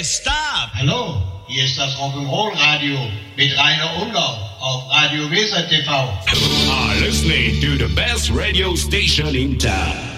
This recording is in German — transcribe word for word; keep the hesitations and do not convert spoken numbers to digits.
Hey, stop! Hallo, hier ist das Rock'n'Roll Radio mit Rainer Umlauf auf Radio Weser T V. You are listening to the best radio station in town.